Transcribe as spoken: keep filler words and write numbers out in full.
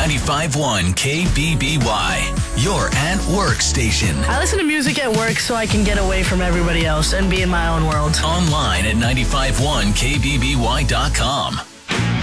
ninety-five point one K B B Y, your at work station. I listen to music at work so I can get away from everybody else and be in my own world. Online at ninety-five point one K B B Y dot com.